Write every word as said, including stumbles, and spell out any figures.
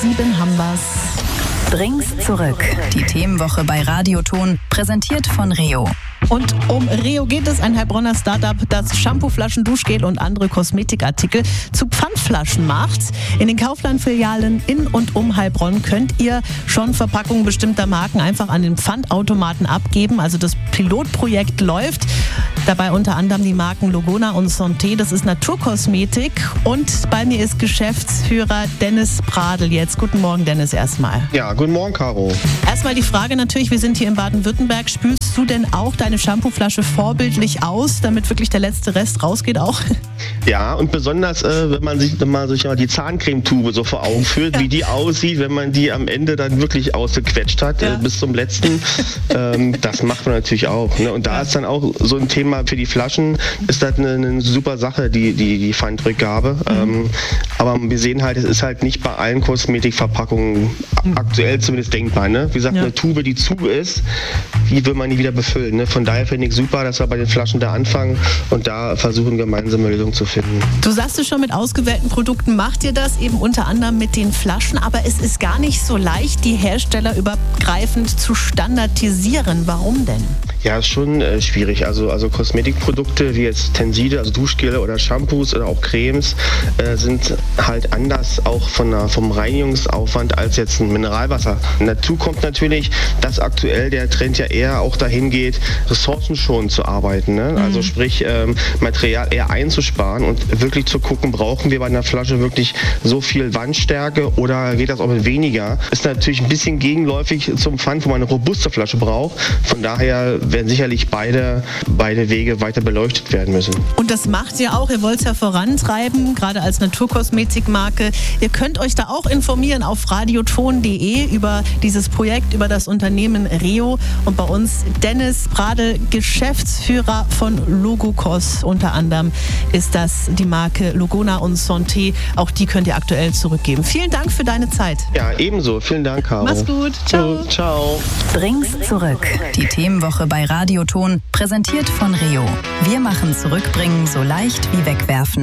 sieben haben wir's. Drinks zurück. Die Themenwoche bei Radioton, präsentiert von Reo. Und um Reo geht es, ein Heilbronner Startup, das Shampooflaschen, Duschgel und andere Kosmetikartikel zu Pfandflaschen macht. In den Kaufland-Filialen in und um Heilbronn könnt ihr schon Verpackungen bestimmter Marken einfach an den Pfandautomaten abgeben. Also das Pilotprojekt läuft. Dabei unter anderem die Marken Logona und Santé. Das ist Naturkosmetik. Und bei mir ist Geschäftsführer Dennis Pradl jetzt. Guten Morgen, Dennis, erstmal. Ja, guten Morgen, Caro. Erstmal die Frage natürlich, wir sind hier in Baden-Württemberg. Spülst du denn auch deine Shampooflasche vorbildlich aus, damit wirklich der letzte Rest rausgeht auch? Ja, und besonders, äh, wenn man sich, wenn man sich mal die Zahncremetube so vor Augen führt, ja. wie die aussieht, wenn man die am Ende dann wirklich ausgequetscht hat, ja. äh, bis zum letzten. ähm, das macht man natürlich auch. Ne? Und da ja. ist dann auch so ein Thema für die Flaschen, ist das eine, eine super Sache, die, die, die Pfandrückgabe. Mhm. Ähm, aber wir sehen halt, es ist halt nicht bei allen Kosmetikverpackungen mhm. aktuell zumindest denkbar. Ne? Wie gesagt, ja. eine Tube, die zu ist, wie will man die wieder befüllen? Ne? Von daher finde ich super, dass wir bei den Flaschen da anfangen und da versuchen, gemeinsame Lösungen zu finden. Du sagst es schon, mit ausgewählten Produkten macht ihr das, eben unter anderem mit den Flaschen, aber es ist gar nicht so leicht, die herstellerübergreifend zu standardisieren. Warum denn? Ja, ist schon äh, schwierig. Also, also Kosmetikprodukte wie jetzt Tenside, also Duschgele oder Shampoos oder auch Cremes äh, sind halt anders auch von der, vom Reinigungsaufwand als jetzt ein Mineralwasser. Und dazu kommt natürlich, dass aktuell der Trend ja eher auch dahin geht, ressourcenschonend zu arbeiten. Ne? Mhm. Also sprich, ähm, Material eher einzusparen und wirklich zu gucken, brauchen wir bei einer Flasche wirklich so viel Wandstärke oder geht das auch mit weniger? Ist natürlich ein bisschen gegenläufig zum Pfand, wo man eine robuste Flasche braucht. Von daher werden sicherlich beide, beide Wege weiter beleuchtet werden müssen. Und das macht ihr auch, ihr wollt es ja vorantreiben, gerade als Naturkosmetikmarke. Ihr könnt euch da auch informieren auf radioton punkt de über dieses Projekt, über das Unternehmen Reo. Und bei uns Dennis Pradl, Geschäftsführer von Logocos. Unter anderem ist das die Marke Logona und Santé. Auch die könnt ihr aktuell zurückgeben. Vielen Dank für deine Zeit. Ja, ebenso. Vielen Dank, Caro. Mach's gut. Ciao. So, ciao. Drinks zurück. Die Themenwoche bei Radioton, präsentiert von Reo. Wir machen Zurückbringen so leicht wie wegwerfen.